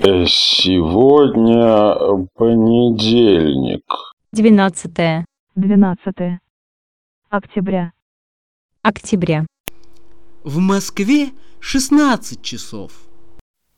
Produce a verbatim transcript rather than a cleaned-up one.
Э, Сегодня понедельник. Двенадцатое двенадцатое октября. октября. В Москве шестнадцать часов.